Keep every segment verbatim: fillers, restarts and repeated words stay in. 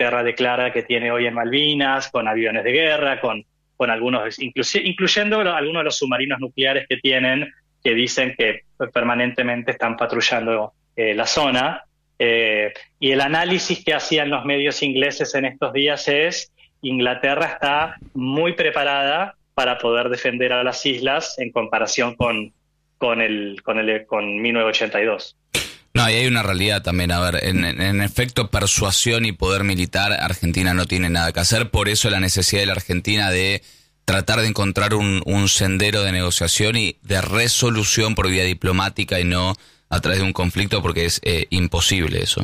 Inglaterra declara que tiene hoy en Malvinas, con aviones de guerra, con, con algunos, inclusi- incluyendo algunos de los submarinos nucleares que tienen, que dicen que permanentemente están patrullando eh, la zona. Eh, y el análisis que hacían los medios ingleses en estos días es: Inglaterra está muy preparada para poder defender a las islas en comparación con, con, el, con, el, con mil novecientos ochenta y dos. No, y hay una realidad también. A ver, en, en efecto, persuasión y poder militar, Argentina no tiene nada que hacer. Por eso la necesidad de la Argentina de tratar de encontrar un, un sendero de negociación y de resolución por vía diplomática y no a través de un conflicto, porque es eh, imposible eso.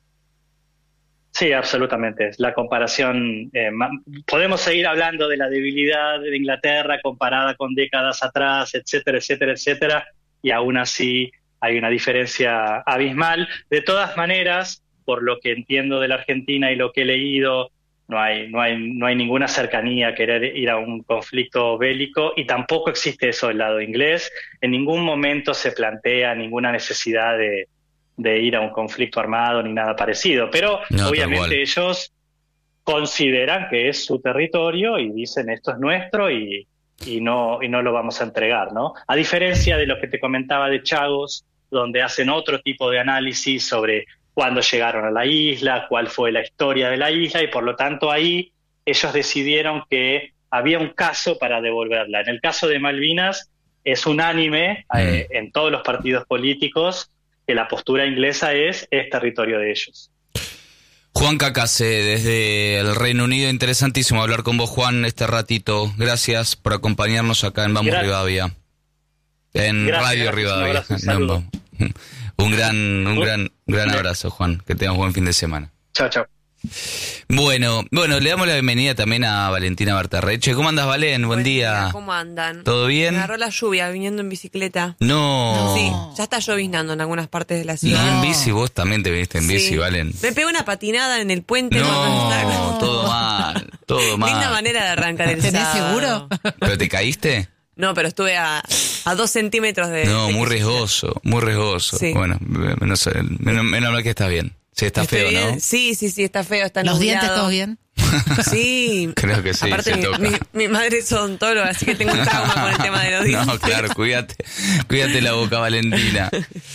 Sí, absolutamente. La comparación, eh, podemos seguir hablando de la debilidad de Inglaterra comparada con décadas atrás, etcétera, etcétera, etcétera, y aún así hay una diferencia abismal. De todas maneras, por lo que entiendo de la Argentina y lo que he leído, no hay, no hay, no hay ninguna cercanía a querer ir a un conflicto bélico, y tampoco existe eso del lado inglés. En ningún momento se plantea ninguna necesidad de de ir a un conflicto armado ni nada parecido, pero no, obviamente ellos consideran que es su territorio y dicen esto es nuestro y, y, no, y no lo vamos a entregar, ¿no? A diferencia de lo que te comentaba de Chagos, donde hacen otro tipo de análisis sobre cuándo llegaron a la isla, cuál fue la historia de la isla, y por lo tanto ahí ellos decidieron que había un caso para devolverla. En el caso de Malvinas es unánime eh, en todos los partidos políticos que la postura inglesa es, es territorio de ellos. Juan Cacase, desde el Reino Unido, interesantísimo hablar con vos, Juan, este ratito. Gracias por acompañarnos acá en Vamos Gracias. Rivadavia. En Gracias, Radio Rivadavia. Un, abrazo, un, un gran, un gran, gran abrazo, Juan. Que tengas buen fin de semana. Chao, chao. Bueno, bueno, le damos la bienvenida también a Valentina Berterreche. ¿Cómo andas, Valen? Buen, Buen día. día. ¿Cómo andan? ¿Todo bien? Me agarró la lluvia viniendo en bicicleta. No. Sí, ya está lloviznando en algunas partes de la ciudad. Y en bici, vos también te viniste en sí. bici, Valen. Me pegó una patinada en el puente. No, todo mal, todo mal. Linda manera de arrancar el ¿Tenés sábado. seguro? ¿Pero te caíste? No, pero estuve a, a dos centímetros de... No, de muy que... riesgoso, muy riesgoso. Sí. Bueno, menos, menos, menos mal que estás bien. Sí, está Estoy feo, bien. ¿no? Sí, sí, sí, está feo, está ¿Los nublado. dientes todos bien? Sí. Creo que sí. Aparte, mi, mi, mi madre es odontóloga, así que tengo un trauma con el tema de los dientes. No, claro, cuídate, cuídate la boca, Valentina.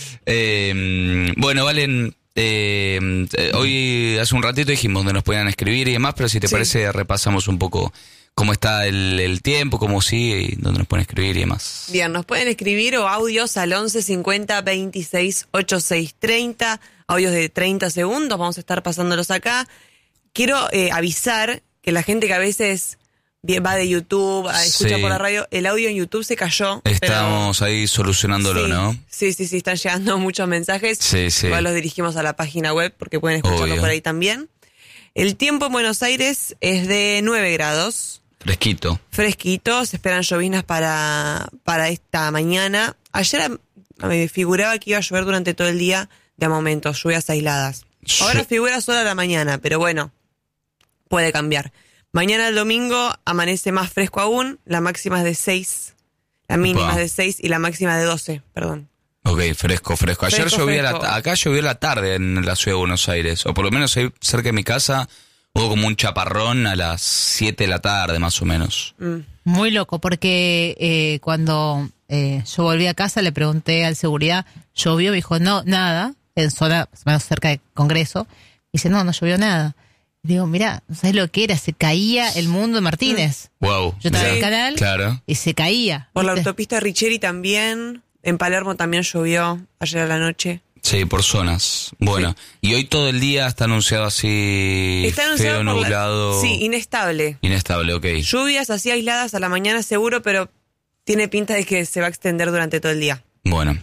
Eh, bueno, Valen, eh, hoy hace un ratito dijimos donde nos podían escribir y demás, pero si te sí. parece repasamos un poco cómo está el, el tiempo, cómo sigue y dónde nos pueden escribir y demás. Bien, nos pueden escribir o audios al once cincuenta veintiséis ochenta y seis treinta, audios de treinta segundos, vamos a estar pasándolos acá. Quiero eh, avisar que la gente que a veces va de YouTube, escucha sí. por la radio, el audio en YouTube se cayó. Estamos pero... ahí solucionándolo, sí, ¿no? Sí, sí, sí, están llegando muchos mensajes. Sí, sí. Igual los dirigimos a la página web porque pueden escucharlo Obvio. por ahí también. El tiempo en Buenos Aires es de nueve grados. Fresquito. Fresquito, se esperan lloviznas para, para esta mañana. Ayer me figuraba que iba a llover durante todo el día, de momentos, lluvias aisladas. Ahora sí. figura solo a la mañana, pero bueno, puede cambiar. Mañana el domingo amanece más fresco aún, la máxima es de seis, la mínima es de seis y la máxima de doce, perdón. Ok, fresco, fresco. Ayer fresco, llovía, fresco. La, acá llovió la tarde en la ciudad de Buenos Aires, o por lo menos ahí cerca de mi casa hubo como un chaparrón a las siete de la tarde más o menos. Mm. Muy loco, porque eh, cuando eh, yo volví a casa le pregunté al seguridad, ¿llovió? Me dijo, no, nada, en zona más o menos cerca del Congreso. Y dice, no, no llovió nada. Y digo, mirá, ¿no sabés lo que era? Se caía el mundo de Martínez. Wow. Yo estaba sí. en el canal claro. y se caía. Por ¿viste? la autopista Richeri también, en Palermo también llovió ayer a la noche. Sí, por zonas. Bueno, sí. y hoy todo el día está anunciado así, está anunciado feo, nublado. La... Sí, inestable. Inestable, ok. Lluvias así aisladas a la mañana seguro, pero tiene pinta de que se va a extender durante todo el día. Bueno,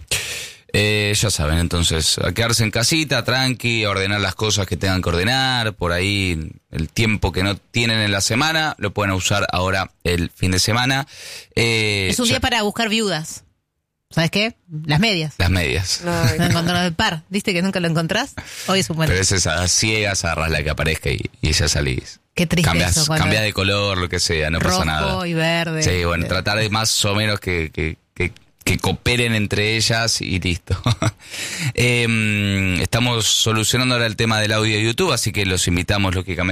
eh, ya saben, entonces, a quedarse en casita, tranqui, a ordenar las cosas que tengan que ordenar, por ahí el tiempo que no tienen en la semana, lo pueden usar ahora el fin de semana. Eh, es un ya... día para buscar viudas. ¿Sabes qué? Las medias. Las medias. No, no encontrás el par. ¿Viste que nunca lo encontrás? Hoy es un buen día. Pero es esas ciegas, agarrás la que aparezca y, y ya salís. Qué triste cambias, eso. Cambias de color, lo que sea, no rojo pasa nada. Y verde. Sí, bueno, tratar de más o menos que, que, que que cooperen entre ellas y listo. eh, estamos solucionando ahora el tema del audio de YouTube, así que los invitamos lógicamente